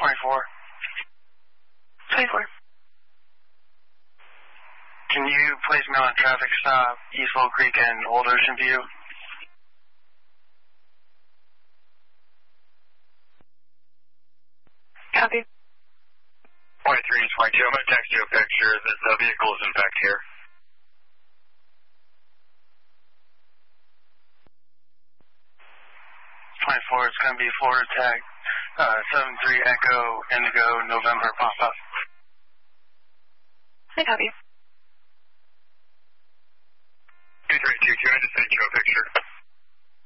24. 24. Can you place me on a traffic stop, East Little Creek and Old Ocean View? Copy. 23 and 22, I'm going to text you a picture that the vehicle is in fact here. It's going to be Florida Tech, 73 Echo Indigo November pop-up. I copy. 2322, I just sent you a picture.